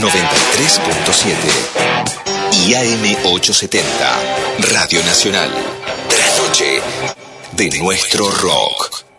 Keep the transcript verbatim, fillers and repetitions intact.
noventa y tres punto siete y A M ochocientos setenta, Radio Nacional. De la noche, de nuestro rock.